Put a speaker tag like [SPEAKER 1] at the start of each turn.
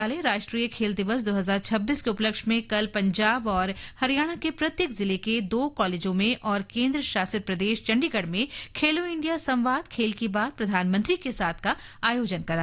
[SPEAKER 1] वाले राष्ट्रीय खेल दिवस 2026 के उपलक्ष्य में कल पंजाब और हरियाणा के प्रत्येक जिले के 2 कॉलेजों में और केंद्र शासित प्रदेश चंडीगढ़ में खेलो इंडिया संवाद खेल की बात प्रधानमंत्री के साथ का आयोजन करा